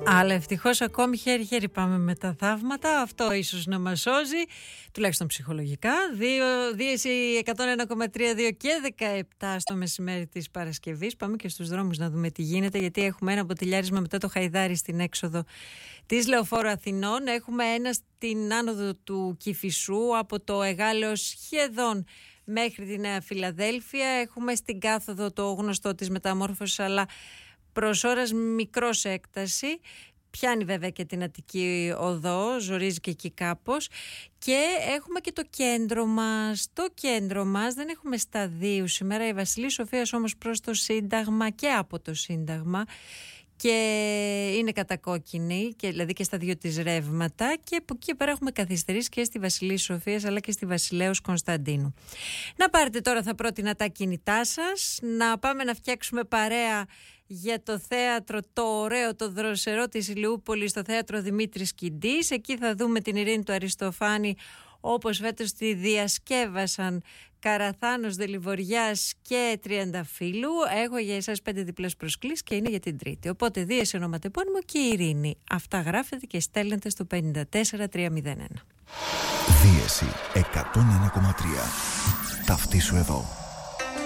Αλλά ευτυχώς ακόμη χέρι-χέρι πάμε με τα θαύματα. Αυτό ίσως να μας σώζει, τουλάχιστον ψυχολογικά. Δίεση 101,32 και 17 στο μεσημέρι της Παρασκευής. Πάμε και στους δρόμους να δούμε τι γίνεται, γιατί έχουμε ένα μποτιλιάρισμα μετά το Χαϊδάρι στην έξοδο της Λεωφόρου Αθηνών. Έχουμε ένα στην άνοδο του Κηφισού από το Εγάλεο σχεδόν μέχρι τη Νέα Φιλαδέλφια. Έχουμε στην κάθοδο το γνωστό της μεταμόρφωσης, αλλά προς ώρας μικρός έκταση. Πιάνει βέβαια και την Αττική Οδό, ζορίζει και εκεί κάπως. Και έχουμε και το κέντρο μας. Το κέντρο μας δεν έχουμε σταδίου σήμερα. Η Βασιλής Σοφίας όμως προς το Σύνταγμα και από το Σύνταγμα. Και είναι κατακόκκινη, και δηλαδή και στα δύο της ρεύματα, και από εκεί πέρα έχουμε καθυστερήσει και στη Βασιλής Σοφίας αλλά και στη Βασιλέως Κωνσταντίνου. Να πάρετε τώρα, θα πρότεινα, τα κινητά σας, να πάμε να φτιάξουμε παρέα για το θέατρο, το ωραίο, το δροσερό της Ηλιούπολης, το θέατρο Δημήτρης Κιντής. Εκεί θα δούμε την Ειρήνη του Αριστοφάνη, όπως φέτος τη διασκεύασαν Καραθάνος, Δελιβοριάς και Τριανταφύλου. Έχω για εσάς 5 διπλές προσκλήσεις και είναι για την Τρίτη. Οπότε δίεση ονοματεπώνυμο και Ειρήνη. Αυτά γράφετε και στέλνετε στο 54301. Δίεση 101,3. Ταυτίσου εδώ.